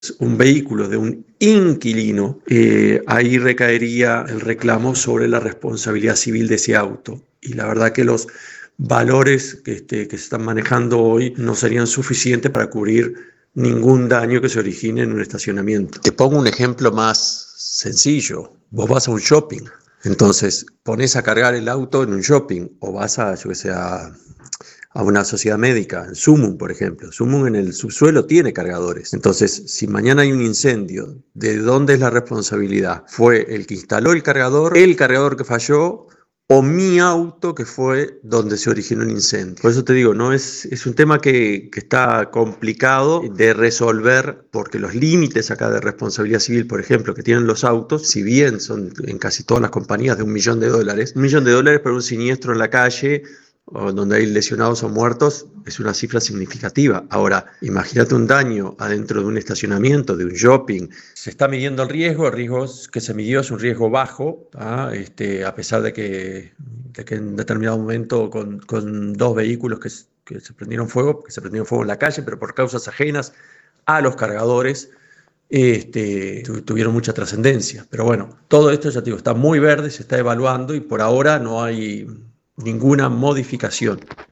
un vehículo de un inquilino, ahí recaería el reclamo sobre la responsabilidad civil de ese auto. Y la verdad que los valores que se están manejando hoy no serían suficientes para cubrir ningún daño que se origine en un estacionamiento. Te pongo un ejemplo más sencillo. Vos vas a un shopping, entonces pones a cargar el auto en un shopping, o vas a, yo que sé, a una sociedad médica, en Sumum, por ejemplo. Sumum en el subsuelo tiene cargadores. Entonces, si mañana hay un incendio, ¿de dónde es la responsabilidad? ¿Fue el que instaló el cargador que falló, o mi auto que fue donde se originó el incendio? Por eso te digo, no es un tema que está complicado de resolver, porque los límites acá de responsabilidad civil, por ejemplo, que tienen los autos, si bien son en casi todas las compañías de $1 millón, $1 millón por un siniestro en la calle, o donde hay lesionados o muertos, es una cifra significativa. Ahora, imagínate un daño adentro de un estacionamiento, de un shopping. Se está midiendo el riesgo que se midió es un riesgo bajo, a pesar de que en determinado momento con 2 vehículos que se prendieron fuego, en la calle, pero por causas ajenas a los cargadores, tuvieron mucha trascendencia. Pero bueno, todo esto, ya te digo, está muy verde, se está evaluando y por ahora no hay ninguna modificación.